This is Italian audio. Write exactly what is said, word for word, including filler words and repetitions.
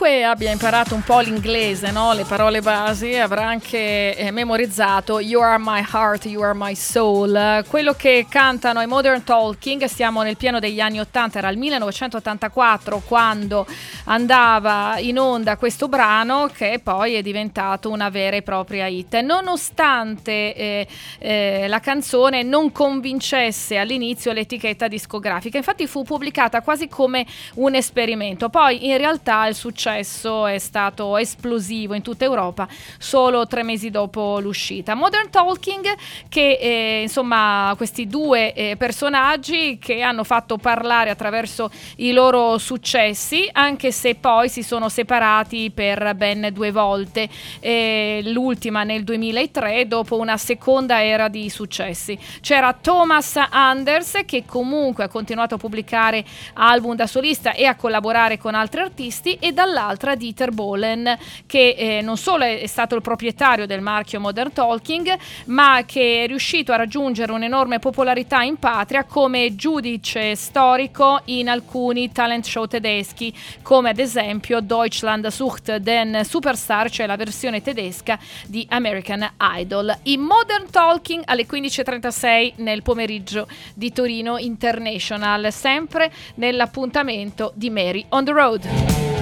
chiunque abbia imparato un po' l'inglese, no? Le parole basi, avrà anche eh, memorizzato You are my heart, you are my soul. Quello che cantano i Modern Talking, stiamo nel pieno degli anni ottanta, era il millenovecentottantaquattro quando andava in onda questo brano, che poi è diventato una vera e propria hit. Nonostante eh, eh, la canzone non convincesse all'inizio l'etichetta discografica, infatti fu pubblicata quasi come un esperimento. Poi in realtà il successo è stato esplosivo in tutta Europa solo tre mesi dopo l'uscita. Modern Talking, che eh, insomma questi due eh, personaggi che hanno fatto parlare attraverso i loro successi, anche se poi si sono separati per ben due volte, eh, l'ultima nel duemilatré dopo una seconda era di successi. C'era Thomas Anders, che comunque ha continuato a pubblicare album da solista e a collaborare con altri artisti, e dall'altra Dieter Bohlen, che eh, non solo è stato il proprietario del marchio Modern Talking, ma che è riuscito a raggiungere un'enorme popolarità in patria come giudice storico in alcuni talent show tedeschi, come ad esempio Deutschland sucht den Superstar, cioè la versione tedesca di American Idol. I Modern Talking alle quindici e trentasei nel pomeriggio di Torino International, sempre nell'appuntamento di Mary on the Road.